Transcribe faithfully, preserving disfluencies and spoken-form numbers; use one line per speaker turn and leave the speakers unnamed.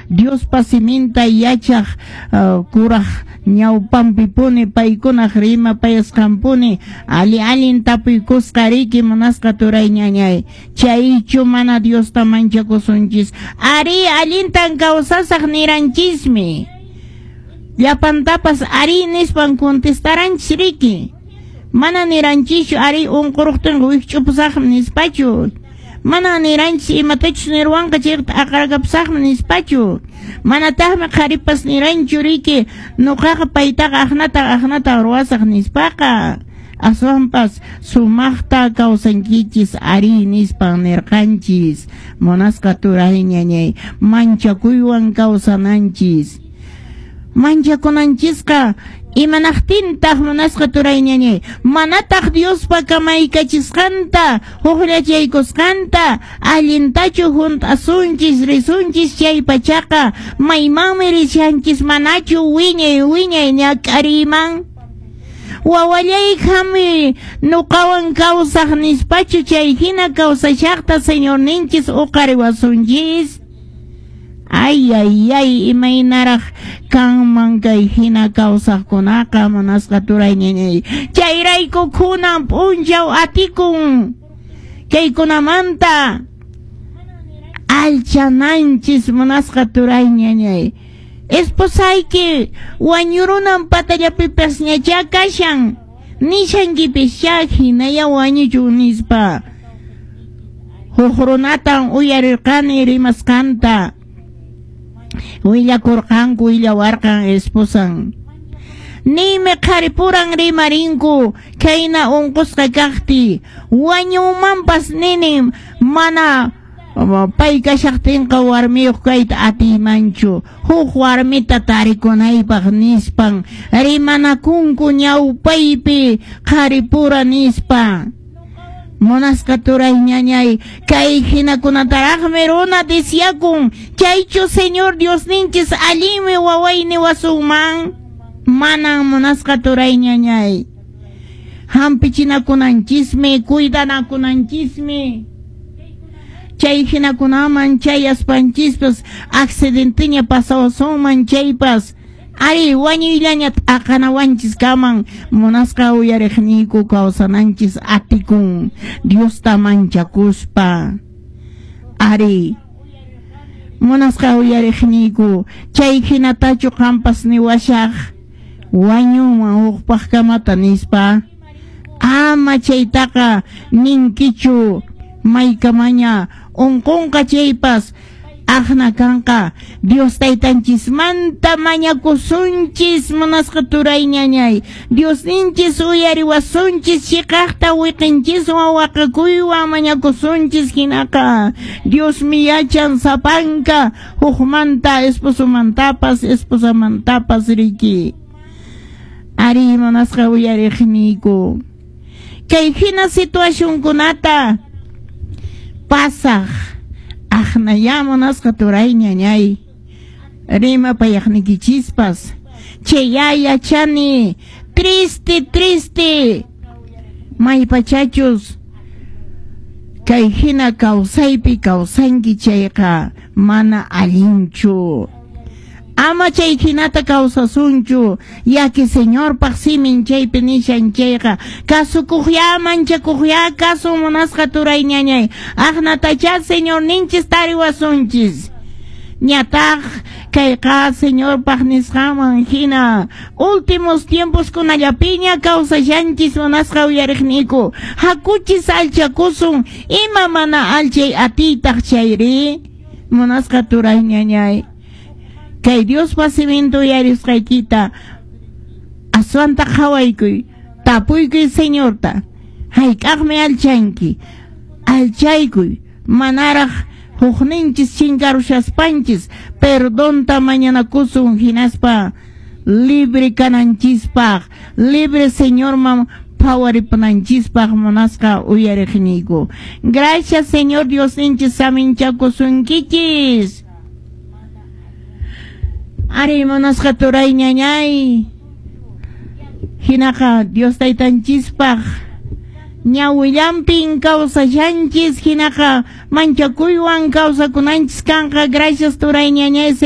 Dios pasiminta yachaq uh, kuraj ñawpampipuni paykunaq rima payasqampuni ali alin tapuykusqariki munasqa turay ñañay chaychu mana Diosta manchakusunchis ari allintan kawsasaq niranchismi llapantapas ari nispan contestaranchis riki mana niranchis ari unquruqtin wikch'upusaq nispachu mana niranchis imatachus nirwanqa chayqa aqarqapusaq nispachu manataqmi qharipas niranchu riki nuqaqa paytaqa aqnata aqnata ruwasaq nispaqa aswanpas sumaqta kawsankichis ari nispan nirqanchis munasqa turay ñañay manchakuywan kawsananchis manchakunanchisqa imanaqtintaq munasqa turay ñañay manataq Diospa kamaykachisqanta uqllachaykusqanta allintachu juntasunchis risunchis chay pachaqa maymanmi rishanchis manachu wiñay wiñay ñak'ariman wawallayqami nuqawan kawsaq nispachu chay hina kawsashaqta señorninchis uqariwasunchis ay ay ay imaynaraq kanman kay hina kawsaqkunaqa munasqa turay ñañay chayrayku kunan p'unchaw atikun kaykunamanta alchananchis munasqa turay ñañay esposayki wañurunan patallapipas ñacha kashan nishankipish cha hinalla wañuchun nispa huk runatan uyarirqani rimasqanta willakurqanku willawarqan esposan nimi qharipuran rimarinku kayna unqusqa kaqti wañumanpas ninin mana pay kashaqtinqa warmiyuq kayta atimanchu huk warmita tarikunaypaq nispan rimanakunku ñawpaypi qharipura nispa munasqa turay ñañay kay hinakunataraqmi runa disyakun chaychu Señor Diosninchis allimi wawayni wasunman manan munasqa turay ñañay hampichinakunanchismi cuidanakunanchismi chay hinakunaman chay aspanchispas accidentiña pasawasunman chaypas ari wañuyllaña aqanawanchis kaman munasqa uyariqniku kawsananchis atikun Diosta manchakuspa ari munasqa uyariqniku chay hinatachu qampas niwashaq wañuman uqpaq kamata nispa ama chaytaqa ninkichu maykamaña unqunqa chaypas aqna kanqa Dios taytanchismanta mañakusunchis munasqa turay ñañay Diosninchis uyariwasunchis chiqaqta wiqinchiswan waqakuywan mañakusunchis hinaqa Dios miyachan sapanka hukmanta esposumantapas esposamantapas riki ari munasqa uyariqniku kay hina situacionkunata pasaq aqnalla munasqa turay ñañay rima payaqnikichispas chayya yachani triste triste maypachachus kay hina kawsaypi kawsanki chayqa mana allinchu ama chay hinata kawsasunchu yaki Señor paqsimin chaypi nishan chayqa kasukuqya manchakuqya kasu munasqa turay ñañay aqnatacha Señor ninchis tariwasunchis ñataq kayqa Señor paqnisqaman hina últimos tiempos kunallapiña kawsashanchis munasqa uyariqniku hakuchis alchakusun ima mana alchay atitaq chayri munasqa turay ñañay kay Dios pasimintu yarisqaykita aswanta qhawaykuy tapuykuy Señorta hayk'aqmi alchanki alchaykuy manaraq hukninchis chinkarushaspanchis perdonta mañanakusun hinaspa libre kananchispaq libre Señor mam pawaripananchispaq munasqa uyariqniku gracias Señor Diosninchis saminchakusunkichis ari munasqa turay ñañay hinaqa Dios taytanchispaq ñawillampin kawsashanchis hinaqa manchakuywan kawsakunanchis kanqa gracias turay ñañay